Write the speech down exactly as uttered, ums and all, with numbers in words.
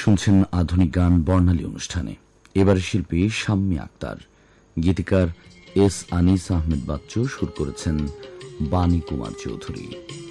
শুনছেন আধুনিক গান বর্ণালী অনুষ্ঠানে। এবারে শিল্পী শাম্মী আক্তার, গীতিকার এস আনিস আহমেদ বাচ্চু, সুর করেছেন বাণী কুমার চৌধুরী।